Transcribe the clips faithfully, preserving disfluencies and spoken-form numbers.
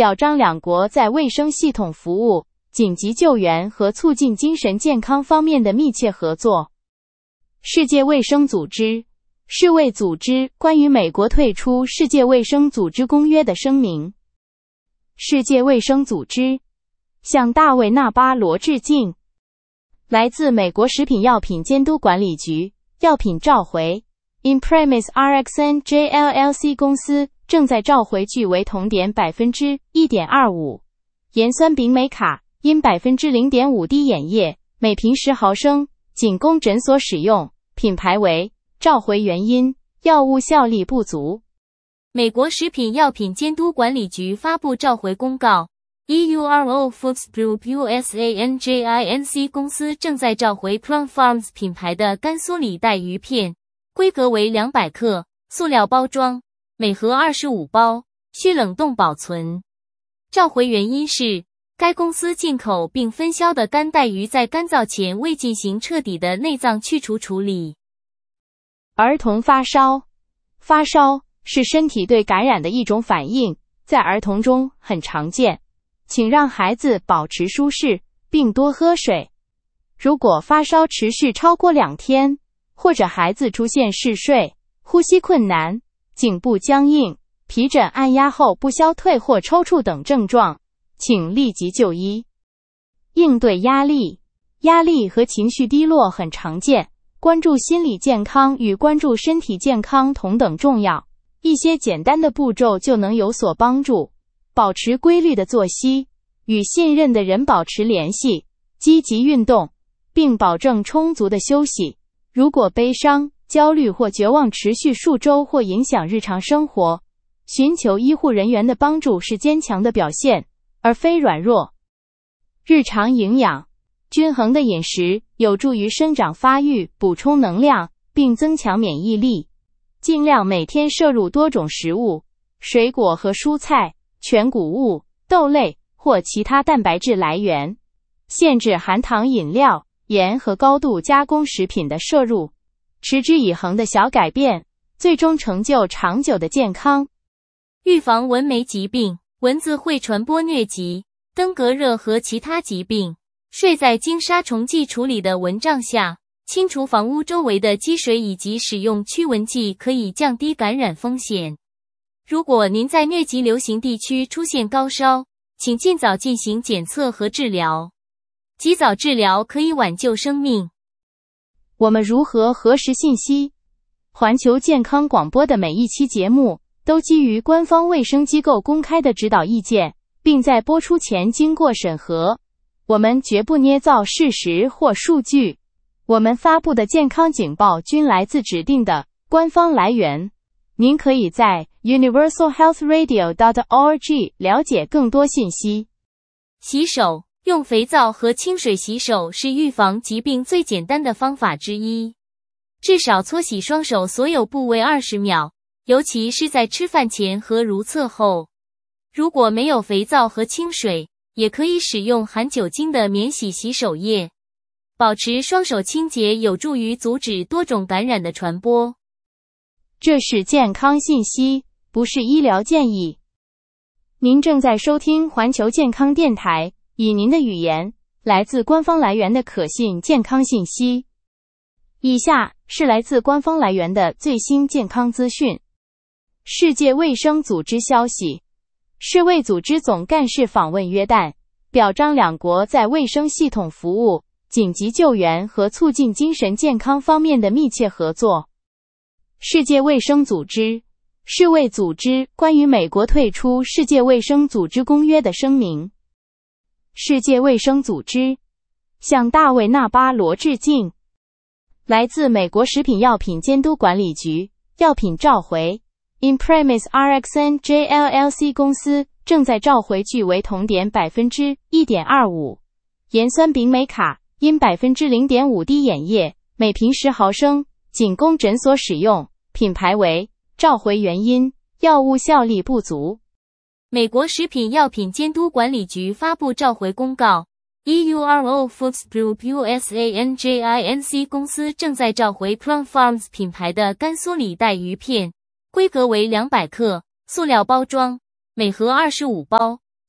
表彰两国在卫生系统服务、紧急救援和促进精神健康方面的密切合作。世界卫生组织、世卫组织关于美国退出世界卫生组织公约的声明。世界卫生组织向大卫·纳巴罗致敬。来自美国食品药品监督管理局，药品召回 Imprimis R X N J L L C 公司正在召回聚维酮碘 百分之一点二五 盐酸丙美卡因 百分之零点五 滴眼液，每瓶十毫升，仅供诊所使用，品牌为，召回原因，药物效力不足。 美国食品药品监督管理局发布召回公告， E U R O Foods Group U S A N J I N C 公司正在召回 Plum Farms 品牌的甘苏里带鱼片，规格为两百克，塑料包装，每盒二十五包，需冷冻保存。召回原因是，该公司进口并分销的干带鱼在干燥前未进行彻底的内脏去除处理。 儿童发烧。发烧是身体对感染的一种反应，在儿童中很常见。请让孩子保持舒适，并多喝水。如果发烧持续超过两天，或者孩子出现嗜睡、呼吸困难、颈部僵硬、皮疹按压后不消退或抽搐等症状，请立即就医。应对压力。压力和情绪低落很常见，关注心理健康与关注身体健康同等重要。一些简单的步骤就能有所帮助。保持规律的作息，与信任的人保持联系，积极运动，并保证充足的休息。如果悲伤、焦虑或绝望持续数周或影响日常生活，寻求医护人员的帮助是坚强的表现，而非软弱。日常营养。均衡的饮食有助于生长发育，补充能量，并增强免疫力。尽量每天摄入多种食物，水果和蔬菜、全谷物、豆类或其他蛋白质来源。限制含糖饮料、盐和高度加工食品的摄入。持之以恒的小改变，最终成就长久的健康。 预防蚊媒疾病。蚊子会传播疟疾、登革热和其他疾病。睡在经杀虫剂处理的蚊帐下，清除房屋周围的积水以及使用驱蚊剂可以降低感染风险。如果您在疟疾流行地区出现高烧，请尽早进行检测和治疗。及早治疗可以挽救生命。 我们如何核实信息？环球健康广播的每一期节目都基于官方卫生机构公开的指导意见，并在播出前经过审核。我们绝不捏造事实或数据。我们发布的健康警报均来自指定的官方来源。您可以在 universal health radio dot org 了解更多信息。 洗手。用肥皂和清水洗手是预防疾病最简单的方法之一。至少搓洗双手所有部位二十秒，尤其是在吃饭前和如厕后。如果没有肥皂和清水，也可以使用含酒精的免洗洗手液。保持双手清洁有助于阻止多种感染的传播。 这是健康信息，不是医疗建议。您正在收听环球健康电台，以您的语言，来自官方来源的可信健康信息。以下是来自官方来源的最新健康资讯。世界卫生组织消息，世卫组织总干事访问约旦，表彰两国在卫生系统服务、紧急救援和促进精神健康方面的密切合作。世界卫生组织、世卫组织关于美国退出世界卫生组织公约的声明。世界卫生组织向大卫·纳巴罗致敬。来自美国食品药品监督管理局，药品召回 Imprimis R X N J L L C 公司正在召回聚维酮碘 百分之一点二五 盐酸丙美卡因 百分之零点五 滴眼液，每瓶十毫升，仅供诊所使用，品牌为，召回原因，药物效力不足。 美国食品药品监督管理局发布召回公告， E U R O Foods Group U S A N J I N C 公司正在召回 Plum Farms 品牌的甘苏里带鱼片，规格为两百克，塑料包装，每盒二十五包，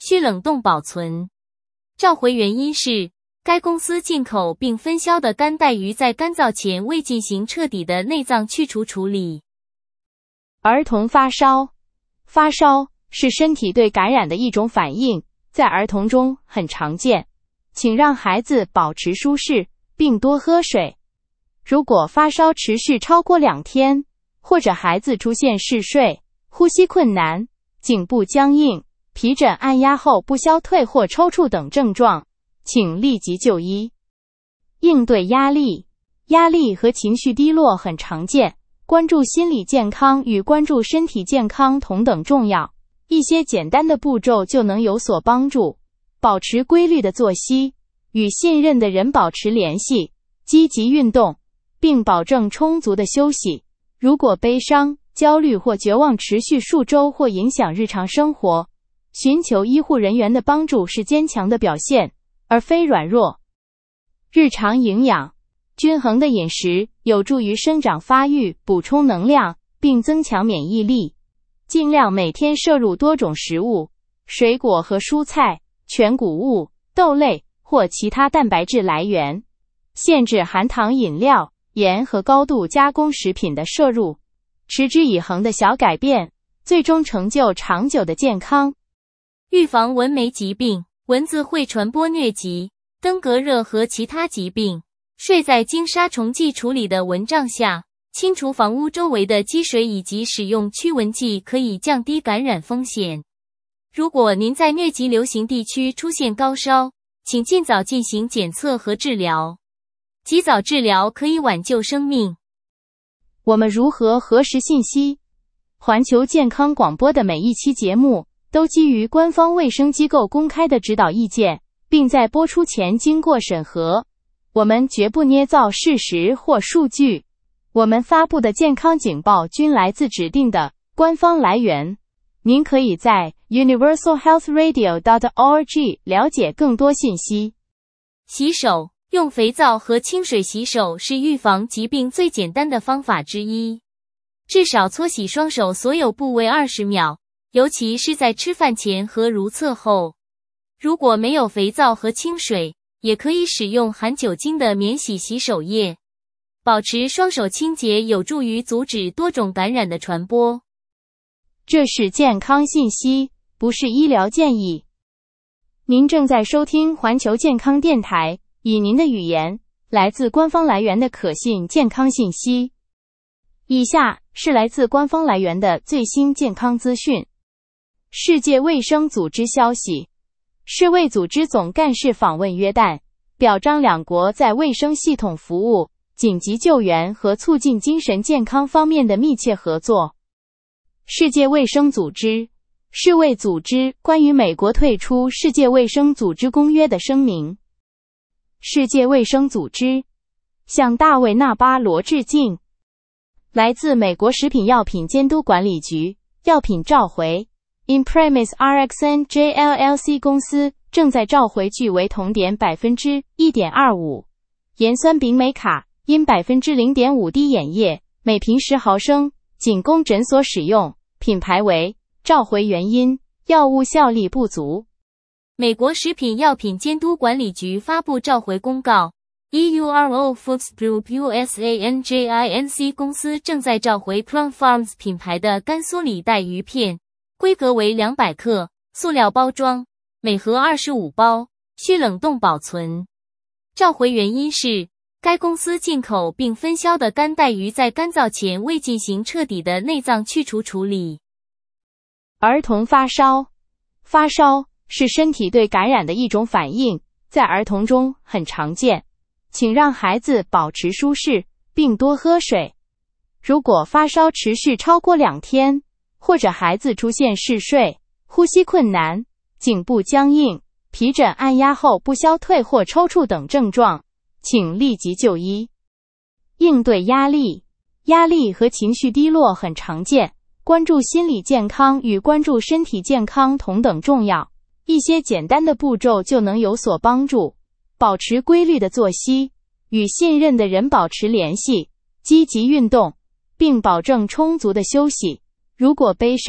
需冷冻保存。召回原因是，该公司进口并分销的干带鱼在干燥前未进行彻底的内脏去除处理。 儿童发烧。发烧是身体对感染的一种反应，在儿童中很常见，请让孩子保持舒适，并多喝水。如果发烧持续超过两天，或者孩子出现嗜睡、呼吸困难、颈部僵硬、皮疹按压后不消退或抽搐等症状，请立即就医。应对压力。压力和情绪低落很常见，关注心理健康与关注身体健康同等重要。一些简单的步骤就能有所帮助。保持规律的作息，与信任的人保持联系，积极运动，并保证充足的休息。如果悲伤、焦虑或绝望持续数周或影响日常生活，寻求医护人员的帮助是坚强的表现，而非软弱。日常营养。均衡的饮食有助于生长发育，补充能量，并增强免疫力。尽量每天摄入多种食物，水果和蔬菜、全谷物、豆类或其他蛋白质来源。限制含糖饮料、盐和高度加工食品的摄入。持之以恒的小改变，最终成就长久的健康。 预防蚊媒疾病。蚊子会传播疟疾、登革热和其他疾病。睡在经杀虫剂处理的蚊帐下，清除房屋周围的积水以及使用驱蚊剂可以降低感染风险。如果您在疟疾流行地区出现高烧，请尽早进行检测和治疗。及早治疗可以挽救生命。 我们如何核实信息？环球健康广播的每一期节目都基于官方卫生机构公开的指导意见，并在播出前经过审核。我们绝不捏造事实或数据。我们发布的健康警报均来自指定的官方来源。您可以在 universal health radio dot org 了解更多信息。 洗手。用肥皂和清水洗手是预防疾病最简单的方法之一。至少搓洗双手所有部位二十秒，尤其是在吃饭前和如厕后。如果没有肥皂和清水，也可以使用含酒精的免洗洗手液。保持双手清洁有助于阻止多种感染的传播。 这是健康信息，不是医疗建议。您正在收听环球健康电台，以您的语言，来自官方来源的可信健康信息。以下是来自官方来源的最新健康资讯。世界卫生组织消息，世卫组织总干事访问约旦，表彰两国在卫生系统服务、紧急救援和促进精神健康方面的密切合作。世界卫生组织，世卫组织关于美国退出世界卫生组织公约的声明。世界卫生组织向大卫·纳巴罗致敬。来自美国食品药品监督管理局，药品召回。Imprimis R X N J L L C 公司正在召回聚维酮碘 百分之一点二五 盐酸丙美卡因 百分之零点五 滴眼液，每瓶十毫升，仅供诊所使用，品牌为。召回原因：药物效力不足。 美国食品药品监督管理局发布召回公告。E U R O Foods Group U S A N J I N C 公司正在召回 Plum Farms 品牌的干酥里带鱼片，规格为两百克，塑料包装，每盒二十五包，需冷冻保存。召回原因是，该公司进口并分销的干带鱼在干燥前未进行彻底的内脏去除处理。 儿童发烧。发烧是身体对感染的一种反应，在儿童中很常见，请让孩子保持舒适，并多喝水。如果发烧持续超过两天，或者孩子出现嗜睡、呼吸困难、颈部僵硬、皮疹按压后不消退或抽搐等症状，请立即就医。应对压力。压力和情绪低落很常见，关注心理健康与关注身体健康同等重要。一些简单的步骤就能有所帮助。保持规律的作息，与信任的人保持联系，积极运动，并保证充足的休息。如果悲伤、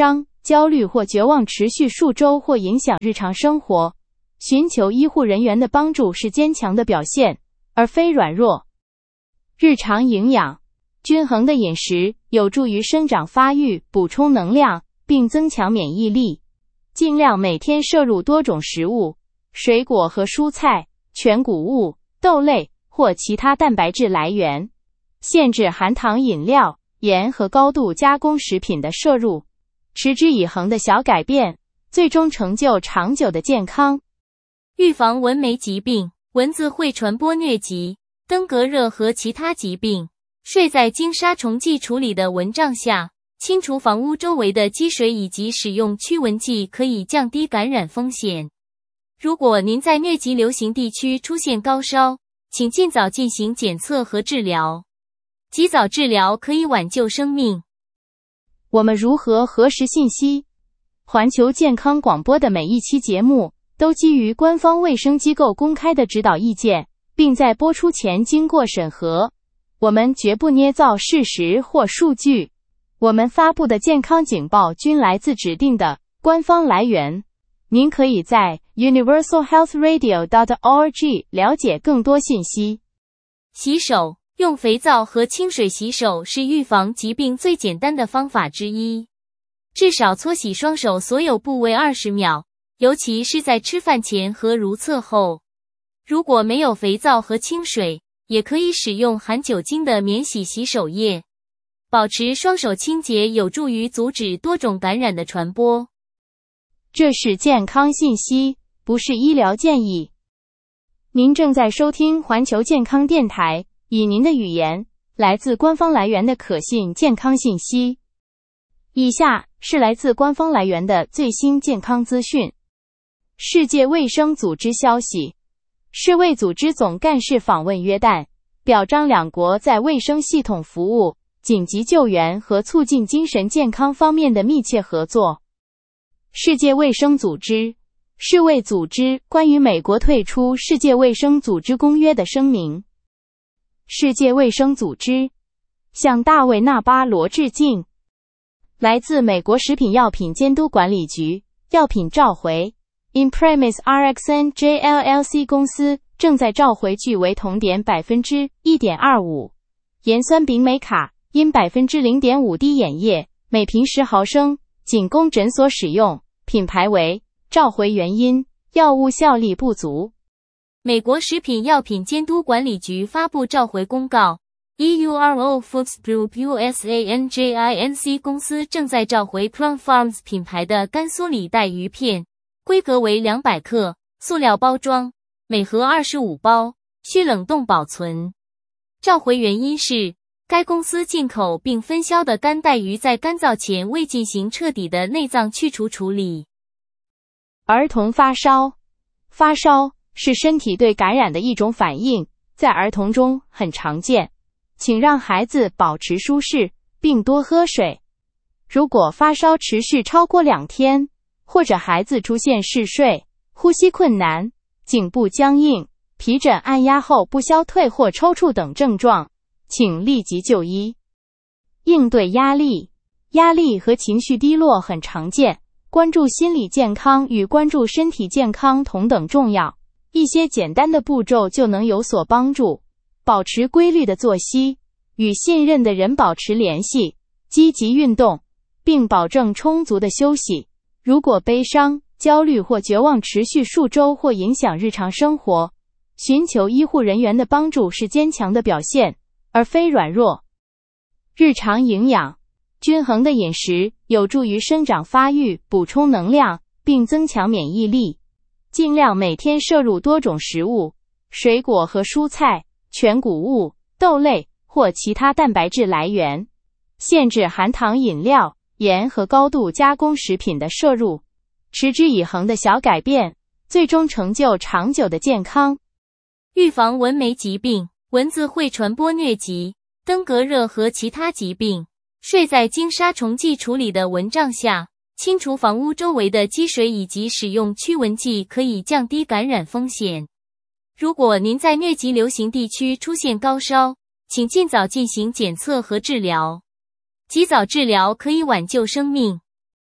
焦虑或绝望持续数周或影响日常生活，寻求医护人员的帮助是坚强的表现，而非软弱。日常营养，均衡的饮食有助于生长发育，补充能量，并增强免疫力。尽量每天摄入多种食物，水果和蔬菜、全谷物、豆类或其他蛋白质来源。限制含糖饮料、盐和高度加工食品的摄入。持之以恒的小改变，最终成就长久的健康。 预防蚊媒疾病，蚊子会传播疟疾、登革热和其他疾病。睡在经杀虫剂处理的蚊帐下，清除房屋周围的积水以及使用驱蚊剂可以降低感染风险。如果您在疟疾流行地区出现高烧，请尽早进行检测和治疗。及早治疗可以挽救生命。 我们如何核实信息？环球健康广播的每一期节目都基于官方卫生机构公开的指导意见，并在播出前经过审核。我们绝不捏造事实或数据。我们发布的健康警报均来自指定的官方来源。您可以在 universal health radio dot org 了解更多信息。 洗手。用肥皂和清水洗手是预防疾病最简单的方法之一。至少搓洗双手所有部位二十秒，尤其是在吃饭前和如厕后。如果没有肥皂和清水，也可以使用含酒精的免洗洗手液。保持双手清洁有助于阻止多种感染的传播。 这是健康信息，不是医疗建议。您正在收听环球健康电台，以您的语言，来自官方来源的可信健康信息。以下是来自官方来源的最新健康资讯。世界卫生组织消息，世卫组织总干事访问约旦，表彰两国在卫生系统服务、紧急救援和促进精神健康方面的密切合作。世界卫生组织，世卫组织关于美国退出世界卫生组织公约的声明。世界卫生组织向大卫·纳巴罗致敬。来自美国食品药品监督管理局，药品召回 Imprimis R X N J L L C 公司正在召回聚维酮碘 百分之一点二五 盐酸丙美卡因 百分之零点五 滴眼液，每瓶十毫升，仅供诊所使用，品牌为。召回原因：药物效力不足。 美国食品药品监督管理局发布召回公告 E U R O Foods Group U S A N J I N C 公司正在召回 Plum Farms 品牌的甘肃里带鱼片，规格为两百克，塑料包装，每盒二十五包，需冷冻保存。召回原因是该公司进口并分销的干带鱼在干燥前未进行彻底的内脏去除处理。 儿童发烧，发烧是身体对感染的一种反应，在儿童中很常见。请让孩子保持舒适，并多喝水。如果发烧持续超过两天，或者孩子出现嗜睡、呼吸困难、颈部僵硬、皮疹按压后不消退或抽搐等症状，请立即就医。应对压力，压力和情绪低落很常见，关注心理健康与关注身体健康同等重要。一些简单的步骤就能有所帮助。保持规律的作息，与信任的人保持联系，积极运动，并保证充足的休息。如果悲伤、焦虑或绝望持续数周或影响日常生活，寻求医护人员的帮助是坚强的表现，而非软弱。日常营养，均衡的饮食有助于生长发育，补充能量，并增强免疫力。尽量每天摄入多种食物，水果和蔬菜、全谷物、豆类或其他蛋白质来源。限制含糖饮料、盐和高度加工食品的摄入。持之以恒的小改变，最终成就长久的健康。 预防蚊媒疾病，蚊子会传播疟疾、登革热和其他疾病。睡在经杀虫剂处理的蚊帐下，清除房屋周围的积水以及使用驱蚊剂可以降低感染风险。如果您在疟疾流行地区出现高烧，请尽早进行检测和治疗。及早治疗可以挽救生命。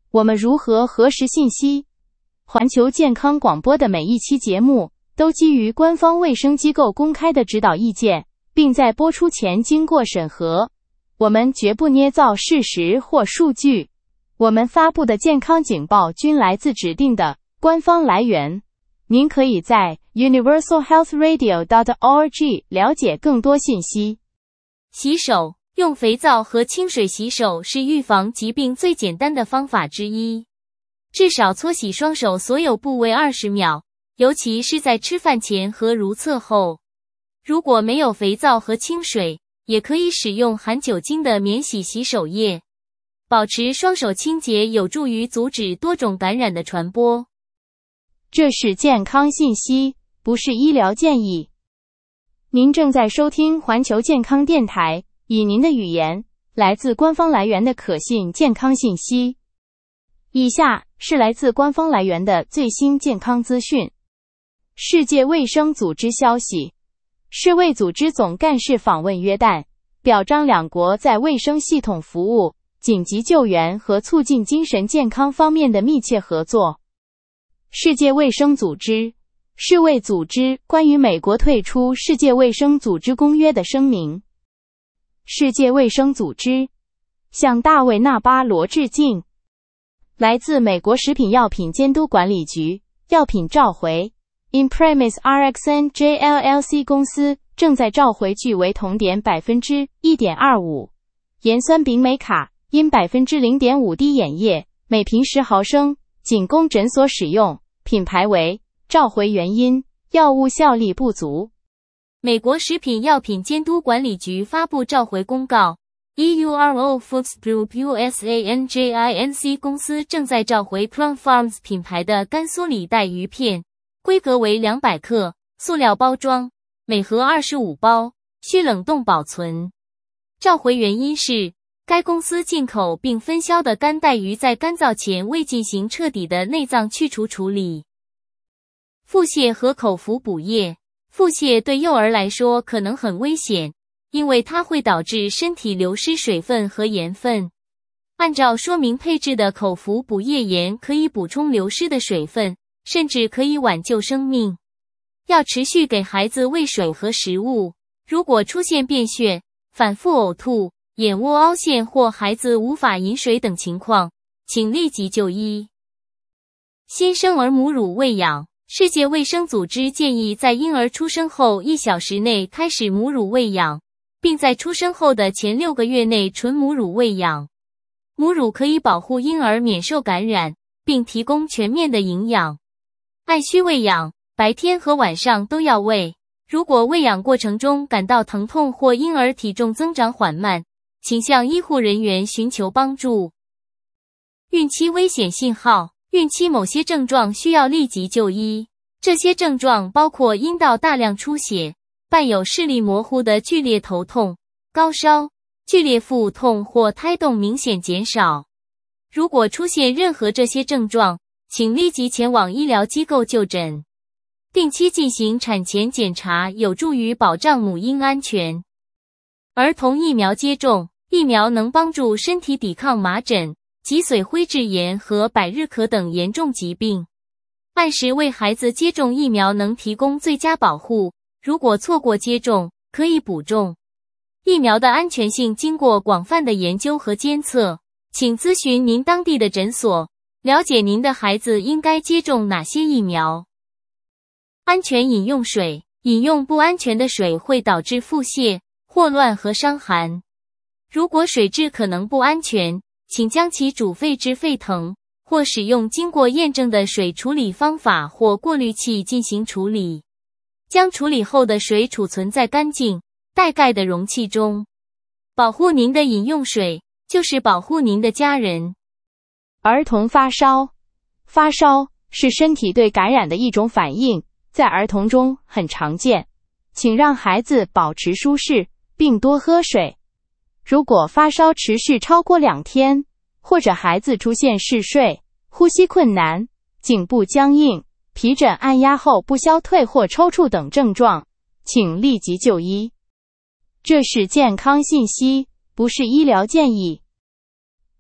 我们如何核实信息？环球健康广播的每一期节目都基于官方卫生机构公开的指导意见，并在播出前经过审核。我们绝不捏造事实或数据。我们发布的健康警报均来自指定的官方来源。您可以在 universal health radio dot org 了解更多信息。 洗手，用肥皂和清水洗手是预防疾病最简单的方法之一。至少搓洗双手所有部位二十秒，尤其是在吃饭前和如厕后。如果没有肥皂和清水，也可以使用含酒精的免洗洗手液。保持双手清洁有助于阻止多种感染的传播。 这是健康信息，不是医疗建议。您正在收听环球健康电台，以您的语言，来自官方来源的可信健康信息。以下是来自官方来源的最新健康资讯。世界卫生组织消息，世卫组织总干事访问约旦，表彰两国在卫生系统服务、紧急救援和促进精神健康方面的密切合作。世界卫生组织，世卫组织关于美国退出世界卫生组织公约的声明。世界卫生组织向大卫·纳巴罗致敬。来自美国食品药品监督管理局，药品召回 Imprimis R X N J L L C 公司正在召回具为酮碘 百分之一点二五 盐酸丙美卡因 百分之零点五 滴眼液，每瓶十毫升，仅供诊所使用，品牌为召回原因，药物效力不足。 美国食品药品监督管理局发布召回公告， E U R O Foods Group U S A N J I N C 公司正在召回 Plum Farms 品牌的干缩里带鱼片，规格为两百克，塑料包装，每盒二十五包，需冷冻保存。召回原因是该公司进口并分销的干带鱼在干燥前未进行彻底的内脏去除处理。腹泻和口服补液。腹泻对幼儿来说可能很危险，因为它会导致身体流失水分和盐分。按照说明配置的口服补液盐可以补充流失的水分，甚至可以挽救生命。要持续给孩子喂水和食物。如果出现便血、反复呕吐、眼窝凹陷或孩子无法饮水等情况，请立即就医。新生儿母乳喂养。世界卫生组织建议在婴儿出生后一小时内开始母乳喂养，并在出生后的前六个月内纯母乳喂养。母乳可以保护婴儿免受感染，并提供全面的营养。按需喂养，白天和晚上都要喂。如果喂养过程中感到疼痛或婴儿体重增长缓慢，请向医护人员寻求帮助。孕期危险信号。孕期某些症状需要立即就医，这些症状包括阴道大量出血，伴有视力模糊的剧烈头痛、高烧、剧烈腹痛或胎动明显减少。如果出现任何这些症状，请立即前往医疗机构就诊。定期进行产前检查有助于保障母婴安全。儿童疫苗接种，疫苗能帮助身体抵抗麻疹、脊髓灰质炎和百日咳等严重疾病。按时为孩子接种疫苗能提供最佳保护，如果错过接种，可以补种。疫苗的安全性经过广泛的研究和监测，请咨询您当地的诊所，了解您的孩子应该接种哪些疫苗。安全饮用水，饮用不安全的水会导致腹泻、霍乱和伤寒。如果水质可能不安全，请将其煮沸至沸腾，或使用经过验证的水处理方法或过滤器进行处理。将处理后的水储存在干净、带盖的容器中。保护您的饮用水，就是保护您的家人。 儿童发烧。发烧是身体对感染的一种反应，在儿童中很常见。请让孩子保持舒适，并多喝水。如果发烧持续超过两天，或者孩子出现嗜睡、呼吸困难、颈部僵硬、皮疹按压后不消退或抽搐等症状，请立即就医。这是健康信息，不是医疗建议。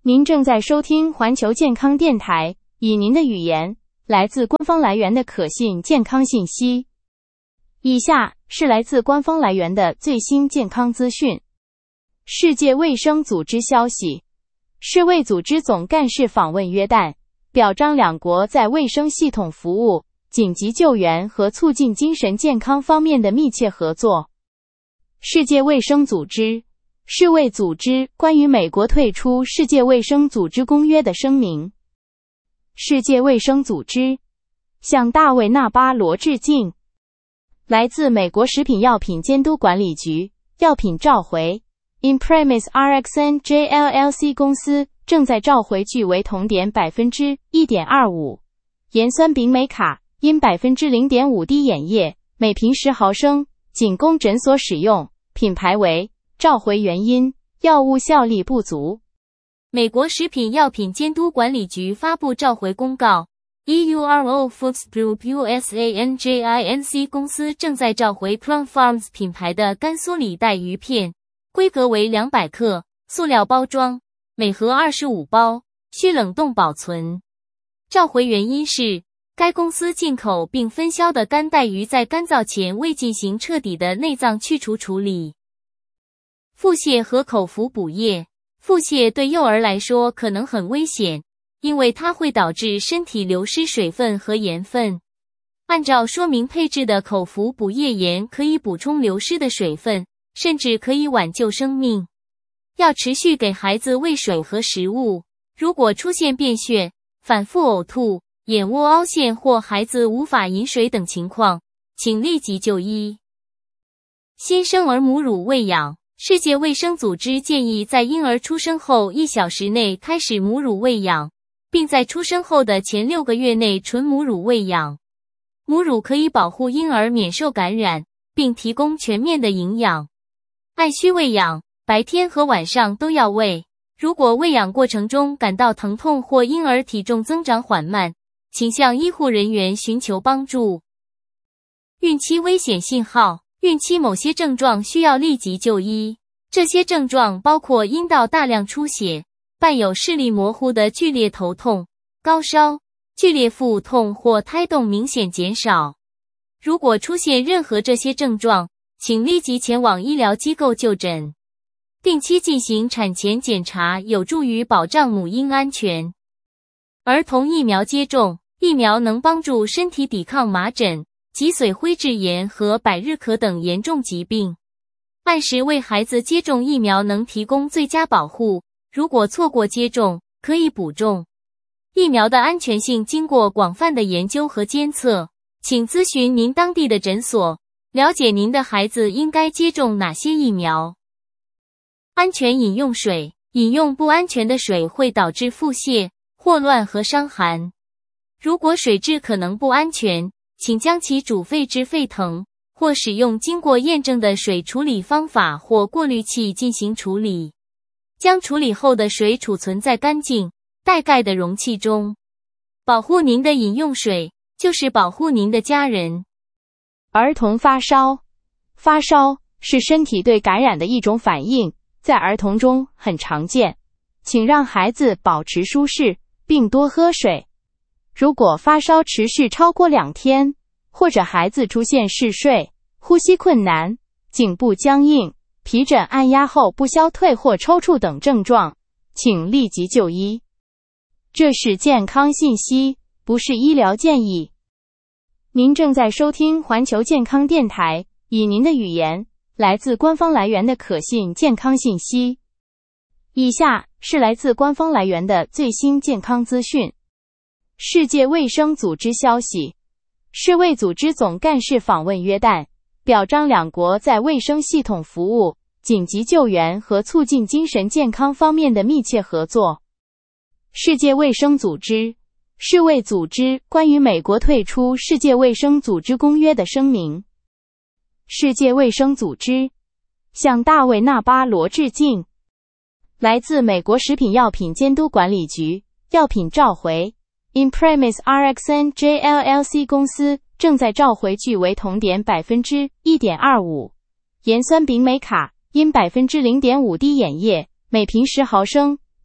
您正在收听环球健康电台，以您的语言，来自官方来源的可信健康信息。以下是来自官方来源的最新健康资讯。世界卫生组织消息，世卫组织总干事访问约旦，表彰两国在卫生系统服务、紧急救援和促进精神健康方面的密切合作。世界卫生组织世卫组织关于美国退出世界卫生组织公约的声明。世界卫生组织向大卫·纳巴罗致敬。来自美国食品药品监督管理局，药品召回 Imprimis R X N J L L C 公司正在召回聚维酮碘 百分之一点二五 盐酸丙美卡因 百分之零点五 滴眼液，每瓶十毫升，仅供诊所使用，品牌为召回原因，药物效力不足。 美国食品药品监督管理局发布召回公告 E U R O Foods Group U S A N J I N C 公司正在召回 Plum Farms 品牌的干酥里带鱼片，规格为两百克，塑料包装，每盒二十五包，需冷冻保存。召回原因是该公司进口并分销的干带鱼在干燥前未进行彻底的内脏去除处理。腹泻和口服补液。腹泻对幼儿来说可能很危险，因为它会导致身体流失水分和盐分。按照说明配置的口服补液盐可以补充流失的水分，甚至可以挽救生命。要持续给孩子喂水和食物。如果出现便血、反复呕吐、眼窝凹陷或孩子无法饮水等情况，请立即就医。新生儿母乳喂养。世界卫生组织建议在婴儿出生后一小时内开始母乳喂养，并在出生后的前六个月内纯母乳喂养。母乳可以保护婴儿免受感染，并提供全面的营养。按需喂养，白天和晚上都要喂。如果喂养过程中感到疼痛或婴儿体重增长缓慢，请向医护人员寻求帮助。孕期危险信号。孕期某些症状需要立即就医，这些症状包括阴道大量出血，伴有视力模糊的剧烈头痛、高烧、剧烈腹痛或胎动明显减少。如果出现任何这些症状，请立即前往医疗机构就诊。定期进行产前检查有助于保障母婴安全。儿童疫苗接种，疫苗能帮助身体抵抗麻疹、脊髓灰质炎和百日咳等严重疾病。按时为孩子接种疫苗能提供最佳保护，如果错过接种，可以补种。疫苗的安全性经过广泛的研究和监测，请咨询您当地的诊所，了解您的孩子应该接种哪些疫苗。安全饮用水，饮用不安全的水会导致腹泻、霍乱和伤寒。如果水质可能不安全，请将其煮沸至沸腾，或使用经过验证的水处理方法或过滤器进行处理。将处理后的水储存在干净、带盖的容器中。保护您的饮用水，就是保护您的家人。 儿童发烧。发烧是身体对感染的一种反应，在儿童中很常见。请让孩子保持舒适，并多喝水。如果发烧持续超过两天，或者孩子出现嗜睡、呼吸困难、颈部僵硬、皮疹按压后不消退或抽搐等症状，请立即就医。这是健康信息，不是医疗建议。您正在收听环球健康电台，以您的语言，来自官方来源的可信健康信息。以下是来自官方来源的最新健康资讯。世界卫生组织消息，世卫组织总干事访问约旦，表彰两国在卫生系统服务、紧急救援和促进精神健康方面的密切合作。世界卫生组织世卫组织关于美国退出世界卫生组织公约的声明。世界卫生组织向大卫·纳巴罗致敬。来自美国食品药品监督管理局，药品召回 Imprimis R X N J L L C 公司正在召回聚维酮碘 百分之一点二五 盐酸丙美卡因 百分之零点五 滴眼液，每瓶十毫升，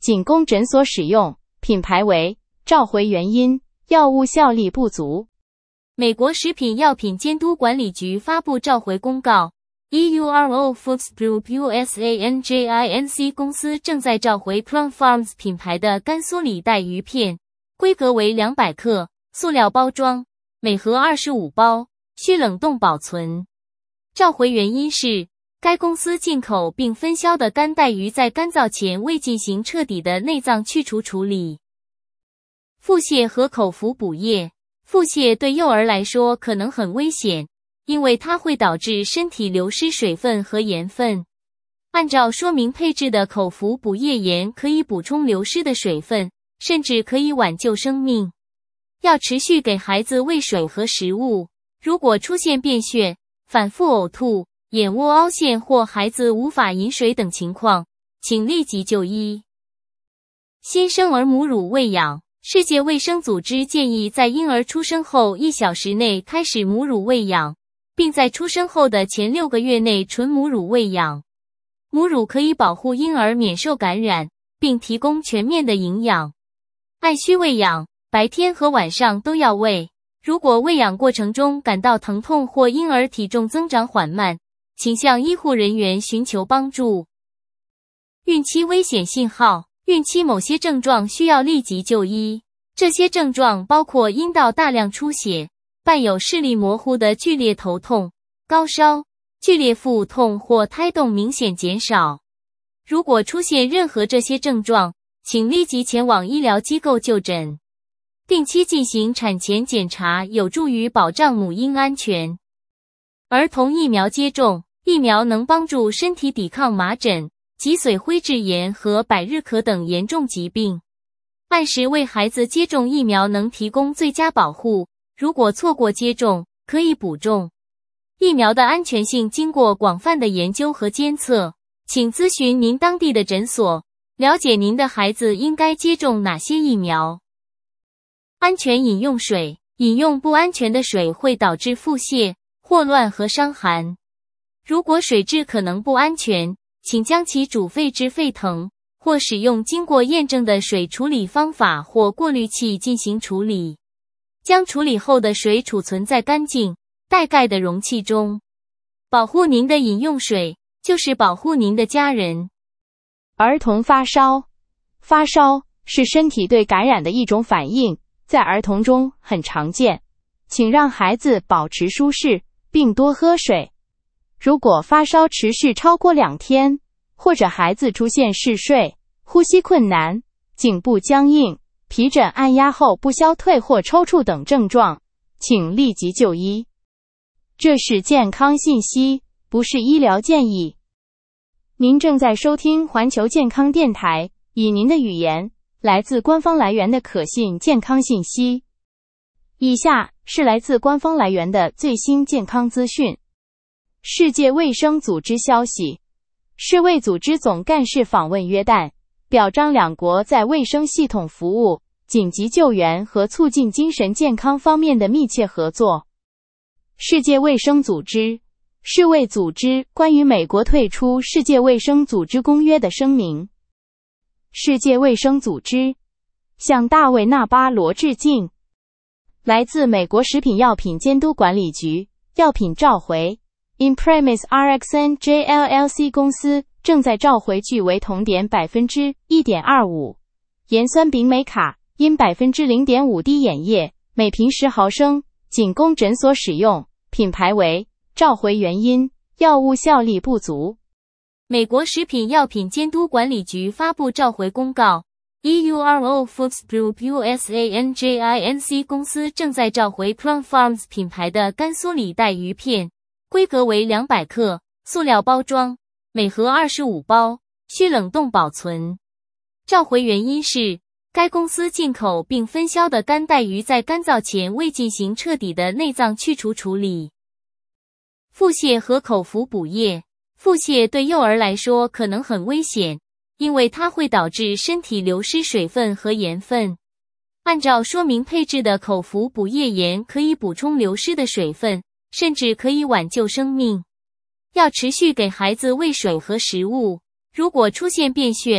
仅供诊所使用，品牌为召回原因，药物效力不足。 美国食品药品监督管理局发布召回公告 E U R O Foods Group U S A N J I N C 公司正在召回 Plum Farms 品牌的干酥里带鱼片，规格为两百克，塑料包装，每盒二十五包，需冷冻保存。召回原因是该公司进口并分销的干带鱼在干燥前未进行彻底的内脏去除处理。腹泻和口服补液。腹泻对幼儿来说可能很危险，因为它会导致身体流失水分和盐分。按照说明配置的口服补液盐可以补充流失的水分，甚至可以挽救生命。要持续给孩子喂水和食物。如果出现便血、反复呕吐、眼窝凹陷或孩子无法饮水等情况，请立即就医。新生儿母乳喂养。世界卫生组织建议在婴儿出生后一小时内开始母乳喂养，并在出生后的前六个月内纯母乳喂养。母乳可以保护婴儿免受感染，并提供全面的营养。按需喂养，白天和晚上都要喂。如果喂养过程中感到疼痛或婴儿体重增长缓慢，请向医护人员寻求帮助。孕期危险信号。孕期某些症状需要立即就医，这些症状包括阴道大量出血，伴有视力模糊的剧烈头痛、高烧、剧烈腹痛或胎动明显减少。如果出现任何这些症状，请立即前往医疗机构就诊。定期进行产前检查有助于保障母婴安全。儿童疫苗接种，疫苗能帮助身体抵抗麻疹、脊髓灰质炎和百日咳等严重疾病。按时为孩子接种疫苗能提供最佳保护，如果错过接种，可以补种。疫苗的安全性经过广泛的研究和监测，请咨询您当地的诊所，了解您的孩子应该接种哪些疫苗。安全饮用水，饮用不安全的水会导致腹泻、霍乱和伤寒。如果水质可能不安全，请将其煮沸至沸腾，或使用经过验证的水处理方法或过滤器进行处理。将处理后的水储存在干净、带盖的容器中。保护您的饮用水，就是保护您的家人。 儿童发烧。发烧是身体对感染的一种反应，在儿童中很常见。请让孩子保持舒适，并多喝水。如果发烧持续超过两天，或者孩子出现嗜睡、呼吸困难、颈部僵硬、皮疹按压后不消退或抽搐等症状，请立即就医。这是健康信息，不是医疗建议。您正在收听环球健康电台，以您的语言，来自官方来源的可信健康信息。以下是来自官方来源的最新健康资讯。世界卫生组织消息，世卫组织总干事访问约旦，表彰两国在卫生系统服务、紧急救援和促进精神健康方面的密切合作。世界卫生组织，世卫组织关于美国退出世界卫生组织公约的声明。世界卫生组织向大卫·纳巴罗致敬。来自美国食品药品监督管理局，药品召回。Imprimis R X N J L L C 公司正在召回具为酮碘 百分之一点二五 盐酸丙美卡因 百分之零点五 滴眼液，每瓶十毫升，仅供诊所使用，品牌为召回原因，药物效力不足。 美国食品药品监督管理局发布召回公告 E U R O Foods Group U S A N J I N C 公司正在召回 Plum Farms 品牌的干酥里带鱼片，规格为两百克，塑料包装，每盒二十五包，需冷冻保存。召回原因是该公司进口并分销的干带鱼在干燥前未进行彻底的内脏去除处理。腹泻和口服补液。腹泻对幼儿来说可能很危险，因为它会导致身体流失水分和盐分。按照说明配置的口服补液盐可以补充流失的水分，甚至可以挽救生命。要持续给孩子喂水和食物。如果出现便血、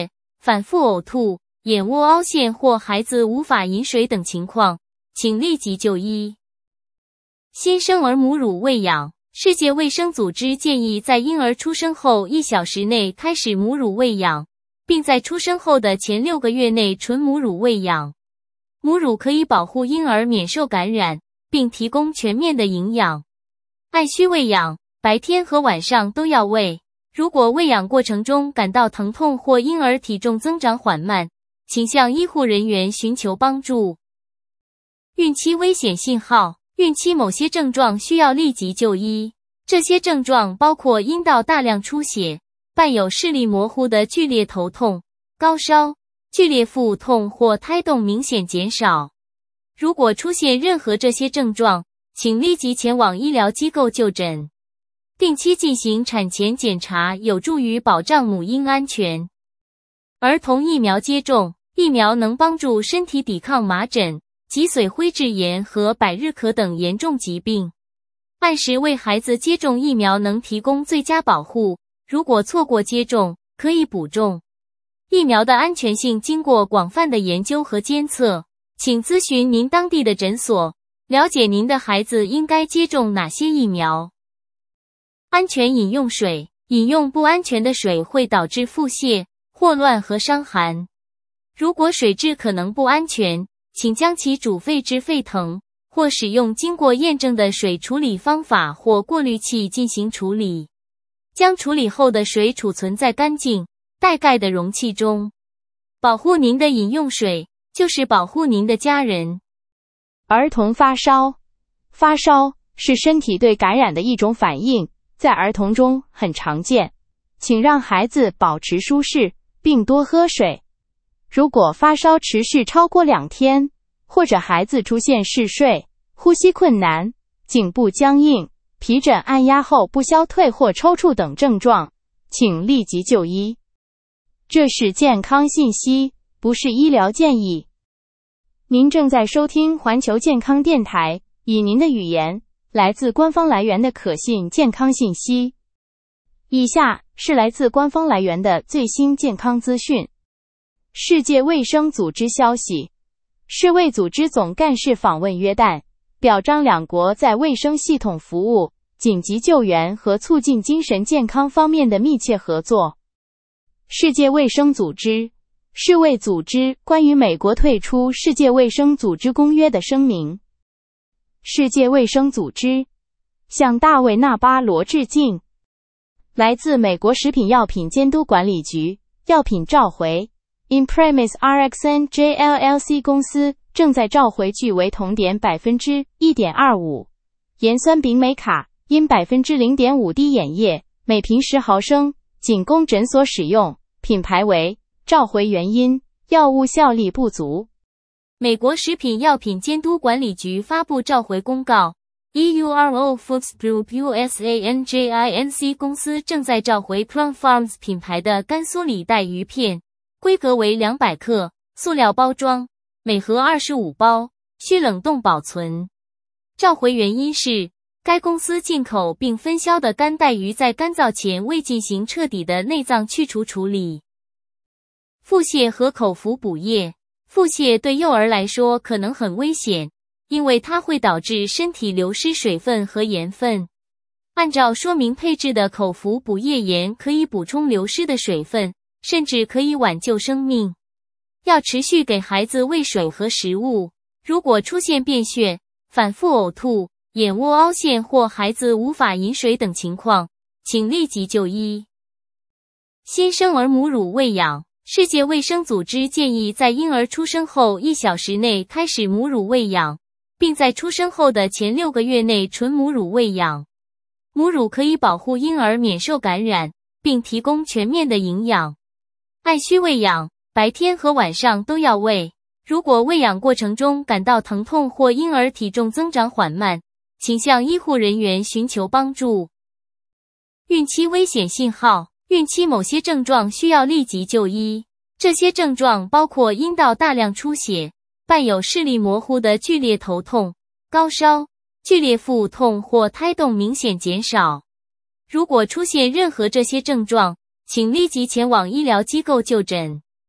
反复呕吐、眼窝凹陷或孩子无法饮水等情况，请立即就医。新生儿母乳喂养，世界卫生组织建议在婴儿出生后一小时内开始母乳喂养，并在出生后的前六个月内纯母乳喂养。母乳可以保护婴儿免受感染，并提供全面的营养。按需喂养，白天和晚上都要喂。如果喂养过程中感到疼痛或婴儿体重增长缓慢，请向医护人员寻求帮助。孕期危险信号，孕期某些症状需要立即就医。这些症状包括阴道大量出血，伴有视力模糊的剧烈头痛、高烧、剧烈腹痛或胎动明显减少。如果出现任何这些症状，请立即前往医疗机构就诊。定期进行产前检查有助于保障母婴安全。儿童疫苗接种，疫苗能帮助身体抵抗麻疹、脊髓灰质炎和百日咳等严重疾病。按时为孩子接种疫苗能提供最佳保护，如果错过接种，可以补种。疫苗的安全性经过广泛的研究和监测，请咨询您当地的诊所，了解您的孩子应该接种哪些疫苗。安全饮用水，饮用不安全的水会导致腹泻、霍乱和伤寒。如果水质可能不安全，请将其煮沸至沸腾，或使用经过验证的水处理方法或过滤器进行处理。将处理后的水储存在干净、带盖的容器中。保护您的饮用水，就是保护您的家人。 儿童发烧，发烧是身体对感染的一种反应，在儿童中很常见，请让孩子保持舒适，并多喝水。如果发烧持续超过两天，或者孩子出现嗜睡、呼吸困难、颈部僵硬、皮疹按压后不消退或抽搐等症状，请立即就医。这是健康信息，不是医疗建议。您正在收听环球健康电台，以您的语言来自官方来源的可信健康信息。以下是来自官方来源的最新健康资讯。世界卫生组织消息，世卫组织总干事访问约旦，表彰两国在卫生系统服务、紧急救援和促进精神健康方面的密切合作。世界卫生组织，世卫组织关于美国退出世界卫生组织公约的声明。世界卫生组织向大卫·纳巴罗致敬。来自美国食品药品监督管理局，药品召回 Imprimis R X N J L L C 公司正在召回具为酮碘 百分之一点二五 盐酸丙美卡因 百分之零点五 滴眼液，每瓶十毫升，仅供诊所使用，品牌为召回原因，药物效力不足。 美国食品药品监督管理局发布召回公告， E U R O Foods Group U S A N J I N C 公司正在召回 Plum Farms 品牌的甘肃里带鱼片，规格为两百克，塑料包装，每盒二十五包，需冷冻保存。召回原因是，该公司进口并分销的干带鱼在干燥前未进行彻底的内脏去除处理。腹泻和口服补液，腹泻对幼儿来说可能很危险，因为它会导致身体流失水分和盐分。按照说明配置的口服补液盐可以补充流失的水分，甚至可以挽救生命。要持续给孩子喂水和食物。如果出现便血、反复呕吐、眼窝凹陷或孩子无法饮水等情况，请立即就医。新生儿母乳喂养，世界卫生组织建议在婴儿出生后一小时内开始母乳喂养，并在出生后的前六个月内纯母乳喂养。母乳可以保护婴儿免受感染，并提供全面的营养。按需喂养，白天和晚上都要喂。如果喂养过程中感到疼痛或婴儿体重增长缓慢，请向医护人员寻求帮助。孕期危险信号，孕期某些症状需要立即就医。这些症状包括阴道大量出血，伴有视力模糊的剧烈头痛、高烧、剧烈腹痛或胎动明显减少。如果出现任何这些症状，请立即前往医疗机构就诊。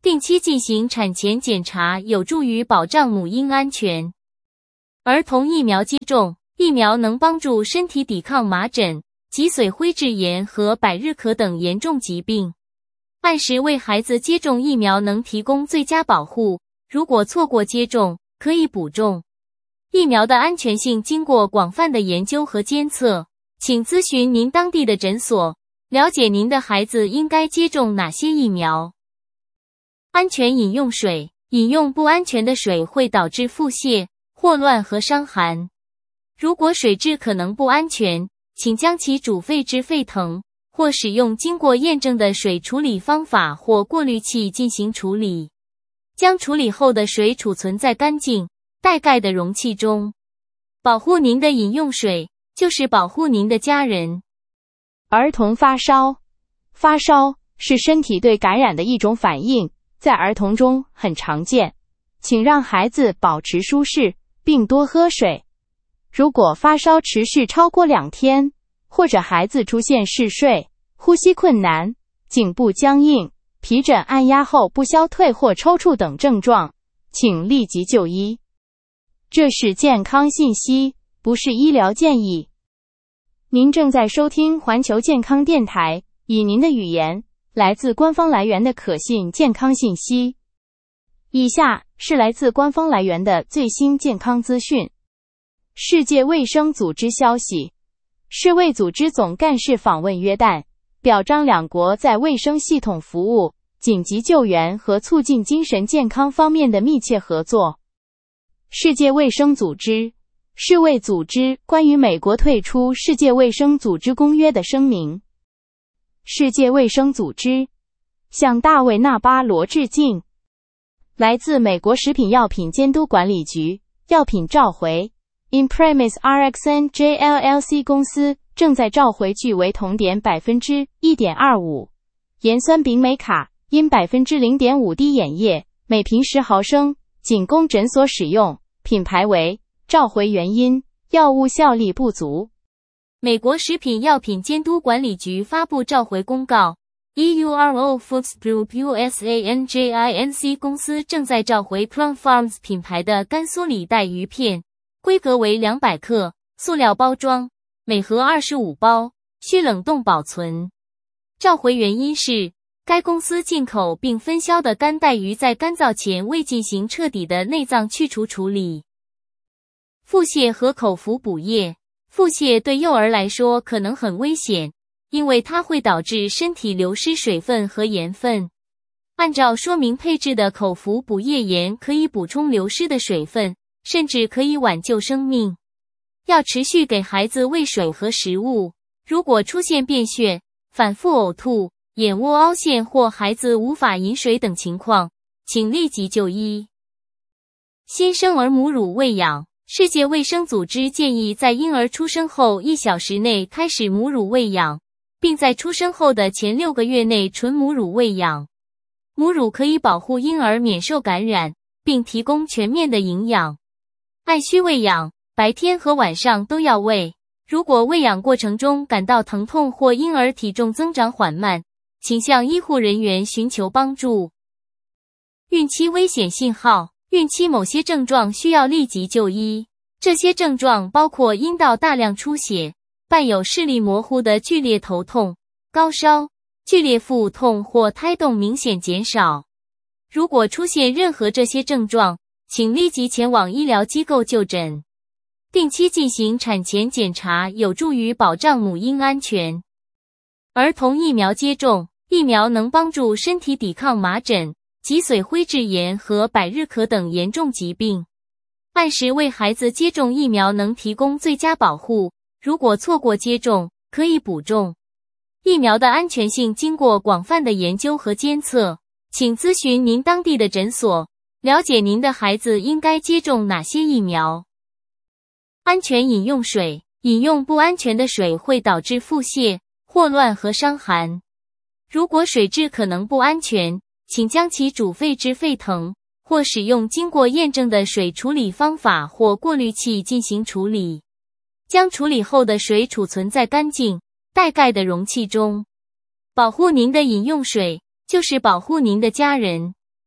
定期进行产前检查有助于保障母婴安全。儿童疫苗接种，疫苗能帮助身体抵抗麻疹、脊髓灰质炎和百日咳等严重疾病。按时为孩子接种疫苗能提供最佳保护，如果错过接种，可以补种。疫苗的安全性经过广泛的研究和监测，请咨询您当地的诊所，了解您的孩子应该接种哪些疫苗。安全饮用水，饮用不安全的水会导致腹泻、霍乱和伤寒。如果水质可能不安全，请将其煮沸至沸腾，或使用经过验证的水处理方法或过滤器进行处理。将处理后的水储存在干净、带盖的容器中。保护您的饮用水，就是保护您的家人。 儿童发烧，发烧是身体对感染的一种反应，在儿童中很常见，请让孩子保持舒适，并多喝水。如果发烧持续超过两天，或者孩子出现嗜睡、呼吸困难、颈部僵硬、皮疹按压后不消退或抽搐等症状，请立即就医。这是健康信息，不是医疗建议。您正在收听环球健康电台，以您的语言来自官方来源的可信健康信息。以下是来自官方来源的最新健康资讯。世界卫生组织消息，世卫组织总干事访问约旦，表彰两国在卫生系统服务、紧急救援和促进精神健康方面的密切合作。世界卫生组织，世卫组织关于美国退出世界卫生组织公约的声明。世界卫生组织向大卫·纳巴罗致敬。来自美国食品药品监督管理局，药品召回 Imprimis R X N J L L C 公司正在召回具为酮碘 百分之一点二五 盐酸丙美卡因 百分之零点五 滴眼液，每瓶十毫升，仅供诊所使用，品牌为。召回原因：药物效力不足。 美国食品药品监督管理局发布召回公告 E U R O Foods Group U S A N J I N C 公司正在召回 Plum Farms 品牌的干酥里带鱼片，规格为两百克，塑料包装，每盒二十五包，需冷冻保存。召回原因是，该公司进口并分销的干带鱼在干燥前未进行彻底的内脏去除处理。腹泻和口服补液，腹泻对幼儿来说可能很危险，因为它会导致身体流失水分和盐分。按照说明配置的口服补液盐可以补充流失的水分，甚至可以挽救生命。要持续给孩子喂水和食物。如果出现便血、反复呕吐、眼窝凹陷或孩子无法饮水等情况，请立即就医。新生儿母乳喂养，世界卫生组织建议在婴儿出生后一小时内开始母乳喂养，并在出生后的前六个月内纯母乳喂养。母乳可以保护婴儿免受感染，并提供全面的营养。按需喂养，白天和晚上都要喂。如果喂养过程中感到疼痛或婴儿体重增长缓慢，请向医护人员寻求帮助。孕期危险信号，孕期某些症状需要立即就医。这些症状包括阴道大量出血，伴有视力模糊的剧烈头痛、高烧、剧烈腹痛或胎动明显减少。如果出现任何这些症状，请立即前往医疗机构就诊。定期进行产前检查有助于保障母婴安全。儿童疫苗接种，疫苗能帮助身体抵抗麻疹、脊髓灰质炎和百日咳等严重疾病。按时为孩子接种疫苗能提供最佳保护，如果错过接种，可以补种。疫苗的安全性经过广泛的研究和监测，请咨询您当地的诊所，了解您的孩子应该接种哪些疫苗。安全饮用水，饮用不安全的水会导致腹泻、霍乱和伤寒。如果水质可能不安全，请将其煮沸至沸腾，或使用经过验证的水处理方法或过滤器进行处理。将处理后的水储存在干净、带盖的容器中。保护您的饮用水，就是保护您的家人。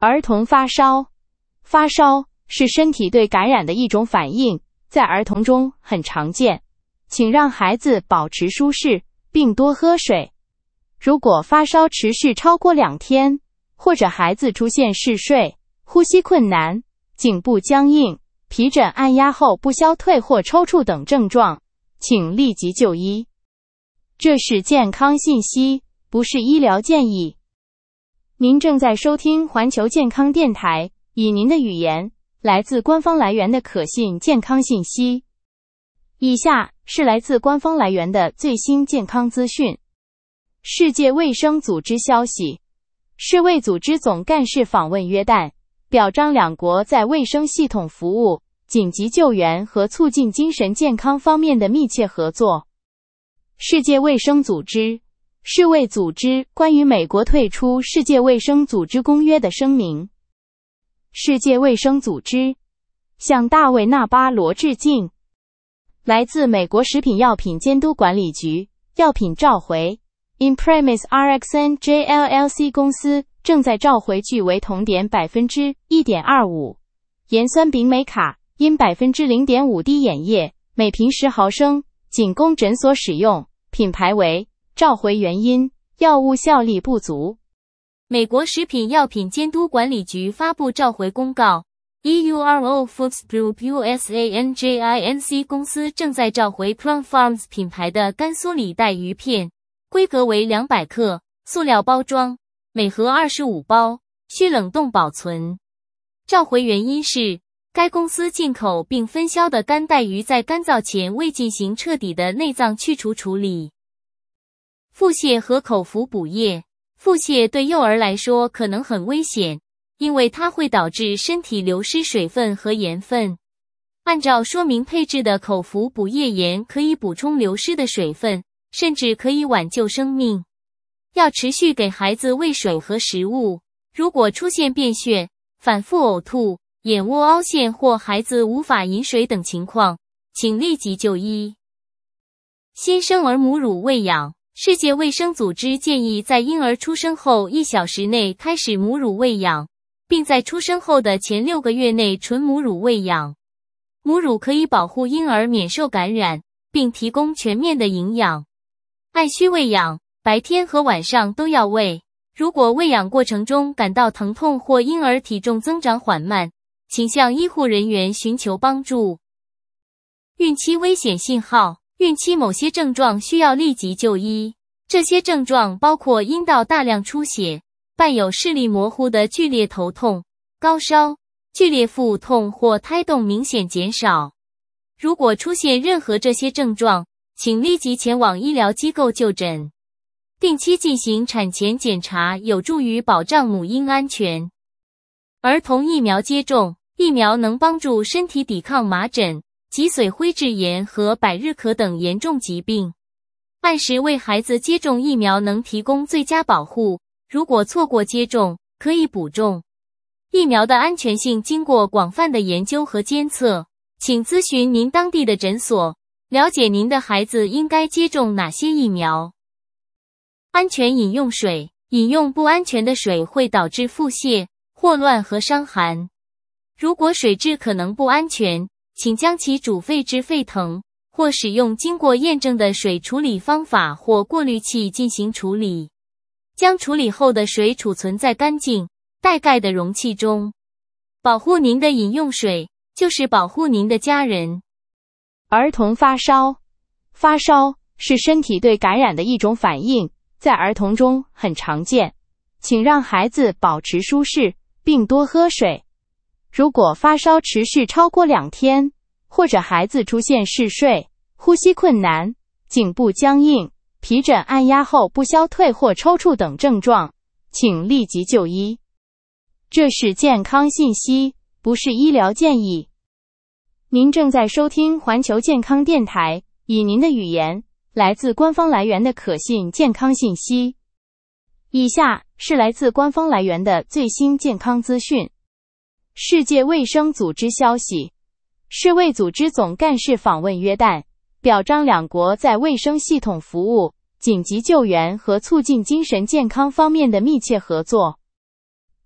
儿童发烧，发烧是身体对感染的一种反应，在儿童中很常见，请让孩子保持舒适，并多喝水。如果发烧持续超过两天，或者孩子出现嗜睡、呼吸困难、颈部僵硬、皮疹按压后不消退或抽搐等症状，请立即就医。这是健康信息，不是医疗建议。您正在收听环球健康电台，以您的语言，来自官方来源的可信健康信息。以下是来自官方来源的最新健康资讯。世界卫生组织消息，世卫组织总干事访问约旦，表彰两国在卫生系统服务、紧急救援和促进精神健康方面的密切合作。世界卫生组织世卫组织关于美国退出世界卫生组织公约的声明。世界卫生组织向大卫·纳巴罗致敬。来自美国食品药品监督管理局，药品召回 Imprimis R X N J L L C 公司正在召回具为酮碘 百分之一点二五 盐酸丙美卡因 百分之零点五 滴眼液，每瓶十毫升，仅供诊所使用，品牌为召回原因：药物效力不足。 美国食品药品监督管理局发布召回公告 E U R O Foods Group U S A N J I N C 公司正在召回 Plum Farms 品牌的干酥里带鱼片，规格为两百克，塑料包装，每盒二十五包，需冷冻保存。召回原因是该公司进口并分销的干带鱼在干燥前未进行彻底的内脏去除处理。腹泻和口服补液。腹泻对幼儿来说可能很危险，因为它会导致身体流失水分和盐分。按照说明配置的口服补液盐可以补充流失的水分，甚至可以挽救生命。要持续给孩子喂水和食物。如果出现便血、反复呕吐、眼窝凹陷或孩子无法饮水等情况，请立即就医。新生儿母乳喂养。世界卫生组织建议在婴儿出生后一小时内开始母乳喂养，并在出生后的前六个月内纯母乳喂养。母乳可以保护婴儿免受感染，并提供全面的营养。按需喂养，白天和晚上都要喂。如果喂养过程中感到疼痛或婴儿体重增长缓慢，请向医护人员寻求帮助。孕期危险信号。孕期某些症状需要立即就医，这些症状包括阴道大量出血，伴有视力模糊的剧烈头痛、高烧、剧烈腹痛或胎动明显减少。如果出现任何这些症状，请立即前往医疗机构就诊。定期进行产前检查有助于保障母婴安全。儿童疫苗接种，疫苗能帮助身体抵抗麻疹、脊髓灰质炎和百日咳等严重疾病。按时为孩子接种疫苗能提供最佳保护，如果错过接种，可以补种。疫苗的安全性经过广泛的研究和监测，请咨询您当地的诊所，了解您的孩子应该接种哪些疫苗。安全饮用水，饮用不安全的水会导致腹泻、霍乱和伤寒。如果水质可能不安全，请将其煮沸至沸腾，或使用经过验证的水处理方法或过滤器进行处理。将处理后的水储存在干净、带盖的容器中。保护您的饮用水，就是保护您的家人。 儿童发烧，发烧是身体对感染的一种反应，在儿童中很常见，请让孩子保持舒适，并多喝水。如果发烧持续超过两天，或者孩子出现嗜睡、呼吸困难、颈部僵硬、皮疹按压后不消退或抽搐等症状，请立即就医。这是健康信息，不是医疗建议。您正在收听环球健康电台，以您的语言，来自官方来源的可信健康信息。以下是来自官方来源的最新健康资讯。世界卫生组织消息，世卫组织总干事访问约旦，表彰两国在卫生系统服务、紧急救援和促进精神健康方面的密切合作。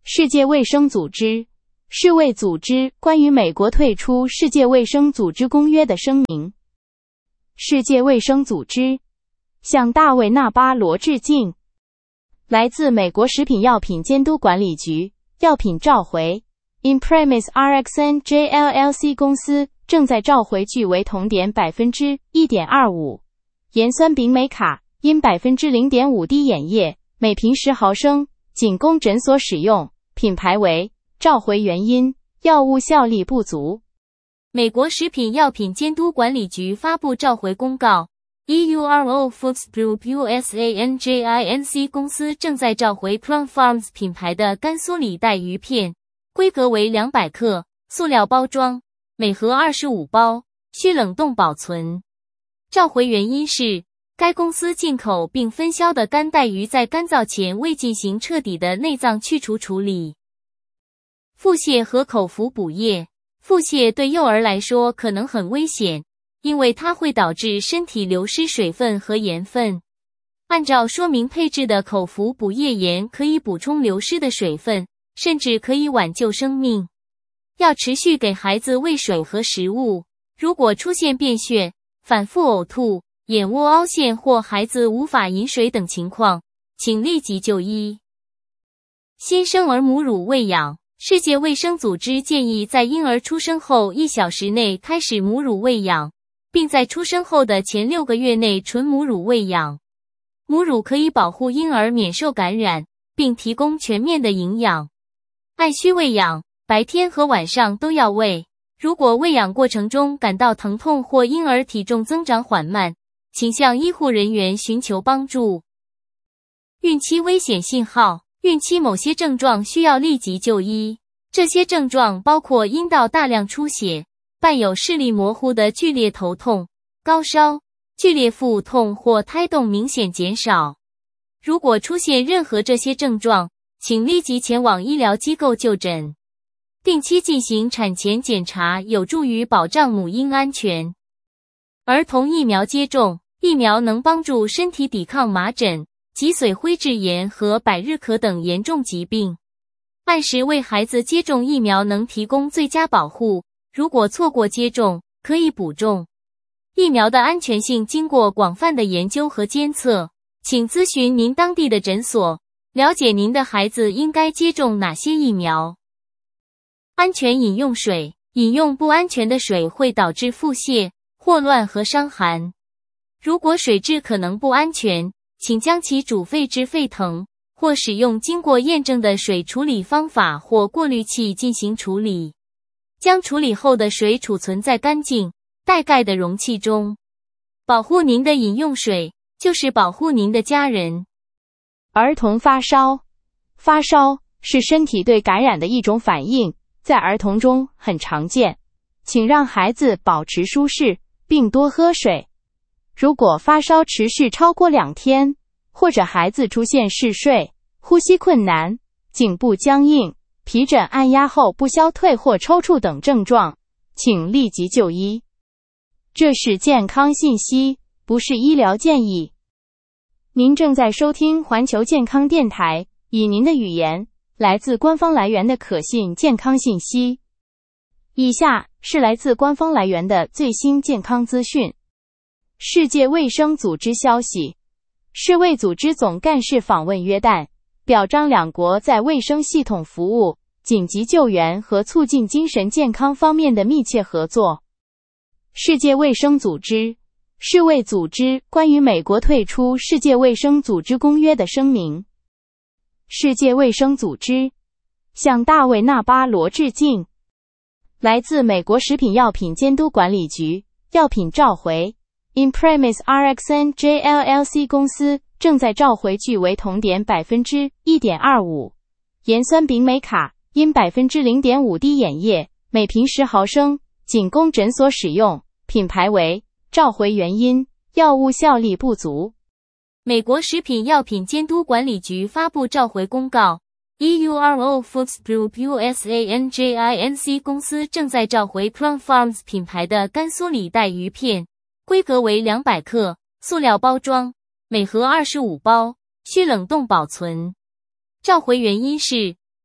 世界卫生组织、世卫组织关于美国退出世界卫生组织公约的声明。世界卫生组织向大卫·纳巴罗致敬。来自美国食品药品监督管理局，药品召回 Imprimis R X N J L L C 公司正在召回聚维酮碘 百分之一点二五 盐酸丙美卡因 百分之零点五 滴眼液，每瓶十毫升，仅供诊所使用，品牌为。召回原因：药物效力不足。 美国食品药品监督管理局发布召回公告 E U R O Foods Group U S A N J I N C 公司正在召回 Plum Farms 品牌的甘肃里带鱼片，规格为两百克，塑料包装，每盒二十五包，需冷冻保存。召回原因是该公司进口并分销的干带鱼在干燥前未进行彻底的内脏去除处理。腹泻和口服补液。腹泻对幼儿来说可能很危险，因为它会导致身体流失水分和盐分。按照说明配置的口服补液盐可以补充流失的水分，甚至可以挽救生命。要持续给孩子喂水和食物。如果出现便血、反复呕吐、眼窝凹陷或孩子无法饮水等情况，请立即就医。新生儿母乳喂养。世界卫生组织建议在婴儿出生后一小时内开始母乳喂养，并在出生后的前六个月内纯母乳喂养。母乳可以保护婴儿免受感染，并提供全面的营养。按需喂养，白天和晚上都要喂。如果喂养过程中感到疼痛或婴儿体重增长缓慢，请向医护人员寻求帮助。孕期危险信号。孕期某些症状需要立即就医，这些症状包括阴道大量出血，伴有视力模糊的剧烈头痛、高烧、剧烈腹痛或胎动明显减少。如果出现任何这些症状，请立即前往医疗机构就诊。定期进行产前检查有助于保障母婴安全。儿童疫苗接种，疫苗能帮助身体抵抗麻疹、脊髓灰质炎和百日咳等严重疾病。按时为孩子接种疫苗能提供最佳保护，如果错过接种，可以补种。疫苗的安全性经过广泛的研究和监测，请咨询您当地的诊所，了解您的孩子应该接种哪些疫苗。安全饮用水，饮用不安全的水会导致腹泻、霍乱和伤寒。如果水质可能不安全，请将其煮沸至沸腾，或使用经过验证的水处理方法或过滤器进行处理。将处理后的水储存在干净、带盖的容器中。保护您的饮用水，就是保护您的家人。 儿童发烧。发烧是身体对感染的一种反应，在儿童中很常见。请让孩子保持舒适，并多喝水。如果发烧持续超过两天，或者孩子出现嗜睡、呼吸困难、颈部僵硬、皮疹按压后不消退或抽搐等症状，请立即就医。这是健康信息，不是医疗建议。您正在收听环球健康电台，以您的语言，来自官方来源的可信健康信息。以下是来自官方来源的最新健康资讯。世界卫生组织消息，世卫组织总干事访问约旦，表彰两国在卫生系统服务、紧急救援和促进精神健康方面的密切合作。世界卫生组织、世卫组织关于美国退出世界卫生组织公约的声明。世界卫生组织向大卫·纳巴罗致敬。来自美国食品药品监督管理局，药品召回Imprimis R X N J L L C 公司正在召回聚维酮碘 百分之一点二五 盐酸丙美卡因 百分之零点五 滴眼液，每瓶十毫升，仅供诊所使用，品牌为。召回原因：药物效力不足。 美国食品药品监督管理局发布召回公告 E U R O Foods Group U S A N J I N C 公司正在召回 Plum Farms 品牌的甘肃里带鱼片，规格为两百克，塑料包装，每盒二十五包，需冷冻保存。召回原因是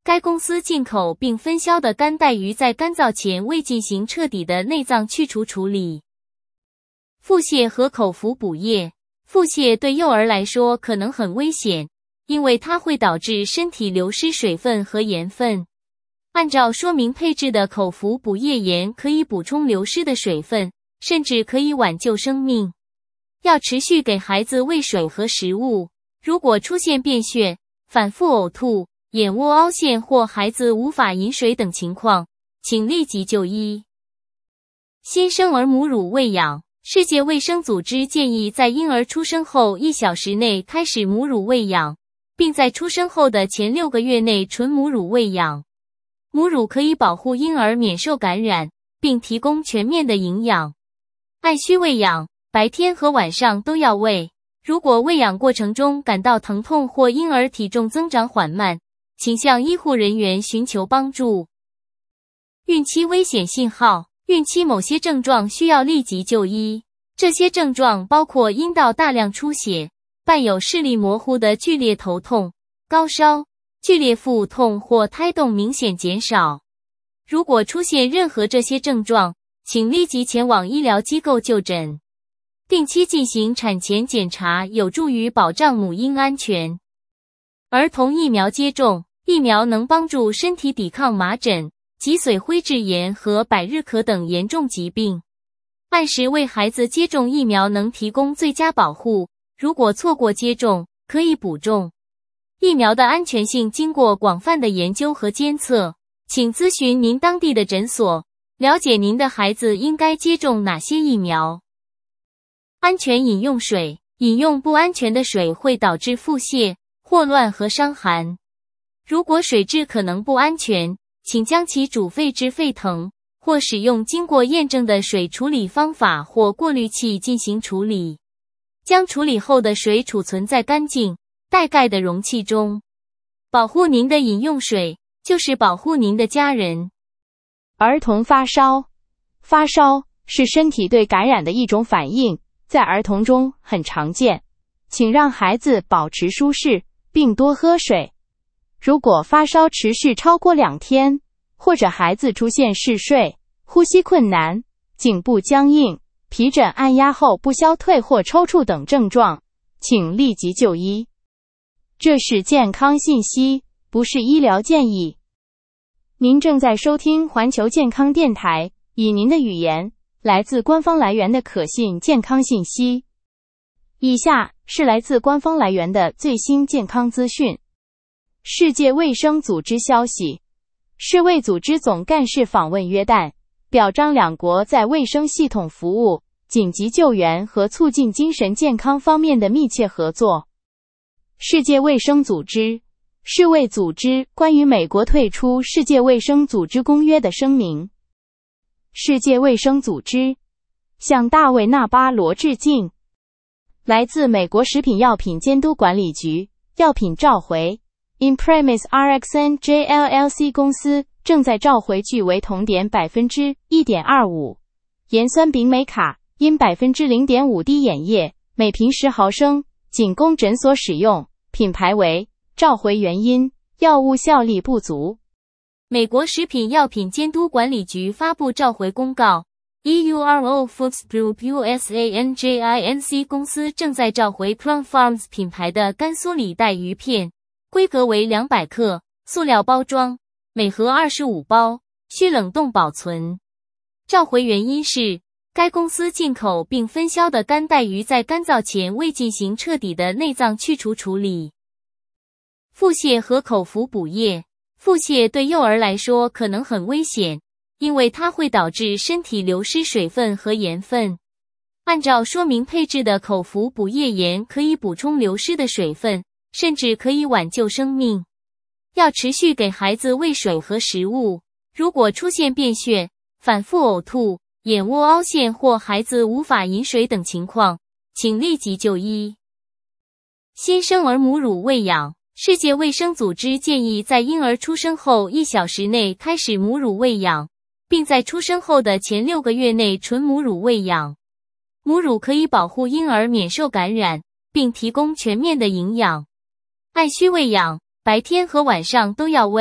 该公司进口并分销的干带鱼在干燥前未进行彻底的内脏去除处理。腹泻和口服补液。腹泻对幼儿来说可能很危险，因为它会导致身体流失水分和盐分。按照说明配置的口服补液盐可以补充流失的水分，甚至可以挽救生命。要持续给孩子喂水和食物。如果出现便血、反复呕吐、眼窝凹陷或孩子无法饮水等情况，请立即就医。新生儿母乳喂养。世界卫生组织建议在婴儿出生后一小时内开始母乳喂养，并在出生后的前六个月内纯母乳喂养。母乳可以保护婴儿免受感染，并提供全面的营养。按需喂养，白天和晚上都要喂。如果喂养过程中感到疼痛或婴儿体重增长缓慢，请向医护人员寻求帮助。孕期危险信号。孕期某些症状需要立即就医，这些症状包括阴道大量出血，伴有视力模糊的剧烈头痛、高烧、剧烈腹痛或胎动明显减少。如果出现任何这些症状，请立即前往医疗机构就诊。定期进行产前检查有助于保障母婴安全。儿童疫苗接种。疫苗能帮助身体抵抗麻疹、脊髓灰质炎和百日咳等严重疾病。按时为孩子接种疫苗能提供最佳保护，如果错过接种，可以补种。疫苗的安全性经过广泛的研究和监测，请咨询您当地的诊所，了解您的孩子应该接种哪些疫苗。安全饮用水。饮用不安全的水会导致腹泻、霍乱和伤寒。如果水质可能不安全，请将其煮沸至沸腾，或使用经过验证的水处理方法或过滤器进行处理。将处理后的水储存在干净、带盖的容器中。保护您的饮用水，就是保护您的家人。 儿童发烧。发烧是身体对感染的一种反应，在儿童中很常见。请让孩子保持舒适，并多喝水。如果发烧持续超过两天，或者孩子出现嗜睡、呼吸困难、颈部僵硬、皮疹按压后不消退或抽搐等症状，请立即就医。这是健康信息，不是医疗建议。您正在收听环球健康电台，以您的语言，来自官方来源的可信健康信息。以下是来自官方来源的最新健康资讯。世界卫生组织消息，世卫组织总干事访问约旦，表彰两国在卫生系统服务、紧急救援和促进精神健康方面的密切合作。世界卫生组织，世卫组织关于美国退出世界卫生组织公约的声明。世界卫生组织向大卫·纳巴罗致敬。来自美国食品药品监督管理局，药品召回。Imprimis R X N J L L C 公司正在召回聚维酮碘 百分之一点二五 盐酸丙美卡因 百分之零点五 滴眼液，每瓶十毫升，仅供诊所使用，品牌为。召回原因：药物效力不足。 美国食品药品监督管理局发布召回公告。E U R O Foods Group U S A N J I N C 公司正在召回 Plum Farms 品牌的甘肃里带鱼片，规格为两百克，塑料包装，每盒二十五包，需冷冻保存。召回原因是，该公司进口并分销的干带鱼在干燥前未进行彻底的内脏去除处理。腹泻和口服补液。腹泻对幼儿来说可能很危险，因为它会导致身体流失水分和盐分。按照说明配置的口服补液盐可以补充流失的水分，甚至可以挽救生命。要持续给孩子喂水和食物。如果出现便血、反复呕吐、眼窝凹陷或孩子无法饮水等情况，请立即就医。新生儿母乳喂养。世界卫生组织建议在婴儿出生后一小时内开始母乳喂养，并在出生后的前六个月内纯母乳喂养。母乳可以保护婴儿免受感染，并提供全面的营养。按需喂养，白天和晚上都要喂。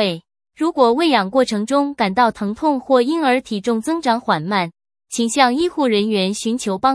如果喂养过程中感到疼痛或婴儿体重增长缓慢，请向医护人员寻求帮助。